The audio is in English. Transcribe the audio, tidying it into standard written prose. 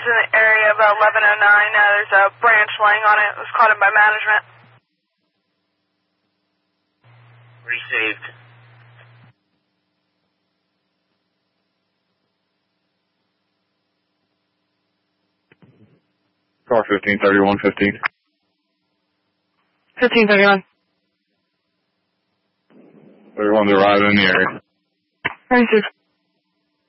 in the area of 1109. There's a branch laying on it. It was caught in by management. Received. Car 153115. 1531. 31's arriving in the area. 36.